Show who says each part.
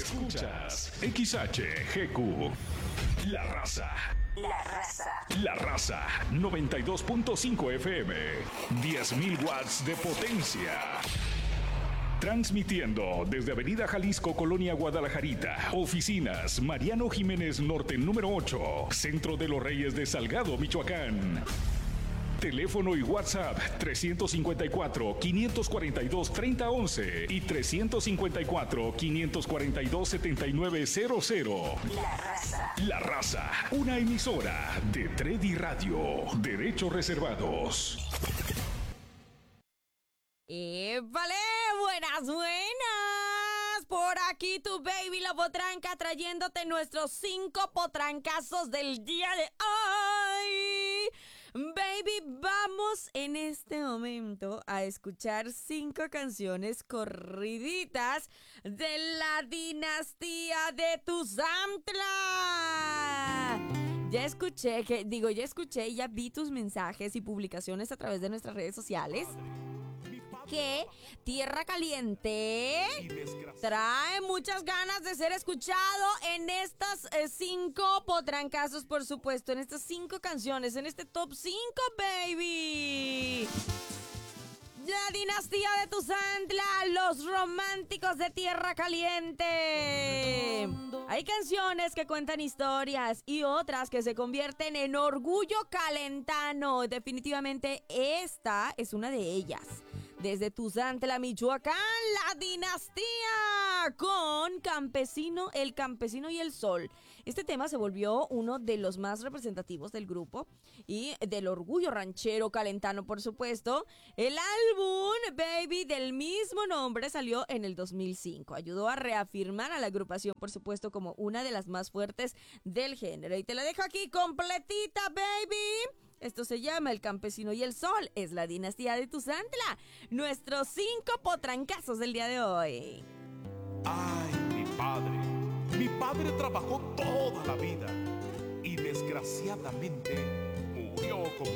Speaker 1: Escuchas XHGQ. La Raza.
Speaker 2: La Raza.
Speaker 1: La Raza 92.5 FM. 10.000 watts de potencia. Transmitiendo desde Avenida Jalisco, Colonia Guadalajarita. Oficinas Mariano Jiménez Norte número 8. Centro de los Reyes de Salgado, Michoacán. Teléfono y WhatsApp 354-542-3011 y 354-542-7900.
Speaker 2: La Raza.
Speaker 1: La Raza, una emisora de Tredi Radio. Derechos reservados.
Speaker 3: ¡Vale! ¡Buenas, buenas! Por aquí tu baby la potranca trayéndote nuestros 5 potrancazos del día de hoy. Baby, vamos en este momento a escuchar 5 canciones corriditas de la dinastía de Tuzantla. Ya escuché y ya vi tus mensajes y publicaciones a través de nuestras redes sociales. Que Tierra Caliente trae muchas ganas de ser escuchado en estas 5 potrancazos, por supuesto, en estas 5 canciones, en este top 5, baby. La dinastía de Tuzantla, los románticos de Tierra Caliente. Hay canciones que cuentan historias y otras que se convierten en orgullo calentano. Definitivamente esta es una de ellas. Desde Tuzantla, Michoacán, la dinastía con Campesino, El Campesino y el Sol. Este tema se volvió uno de los más representativos del grupo y del orgullo ranchero calentano, por supuesto. El álbum Baby del mismo nombre salió en el 2005. Ayudó a reafirmar a la agrupación, por supuesto, como una de las más fuertes del género. Y te la dejo aquí completita, baby. Esto se llama El Campesino y el Sol. Es la dinastía de Tuzantla. Nuestros 5 potrancazos del día de hoy.
Speaker 4: Ay, mi padre. Mi padre trabajó toda la vida y desgraciadamente murió como